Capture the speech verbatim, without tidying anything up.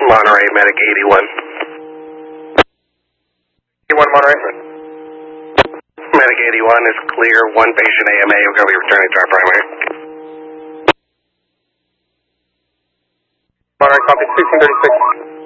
Monterey, Medic eighty-one. eighty-one Monterey. Medic eighty-one is clear. One patient A M A. We're going to be returning to our primary. Monterey, copy sixteen thirty-six.